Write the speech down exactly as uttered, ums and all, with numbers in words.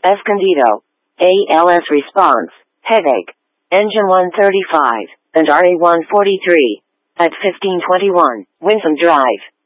Escondido, A L S response, headache, engine one thirty-five, and R A one forty-three, at fifteen twenty-one, Winsome Drive.